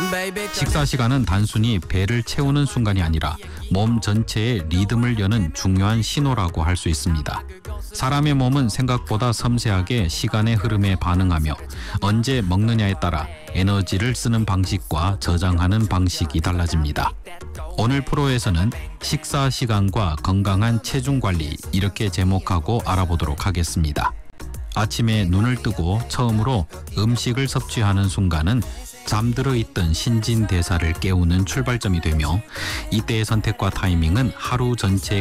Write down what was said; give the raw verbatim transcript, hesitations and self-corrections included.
식사 시간은 단순히 배를 채우는 순간이 아니라 몸 전체의 리듬을 여는 중요한 신호라고 할 수 있습니다. 사람의 몸은 생각보다 섬세하게 시간의 흐름에 반응하며 언제 먹느냐에 따라 에너지를 쓰는 방식과 저장하는 방식이 달라집니다. 오늘 프로에서는 식사 시간과 건강한 체중 관리 이렇게 제목하고 알아보도록 하겠습니다. 아침에 눈을 뜨고 처음으로 음식을 섭취하는 순간은 잠들어 있던 신진대사를 깨우는 출발점이 되며 이때의 선택과 타이밍은 하루 전체의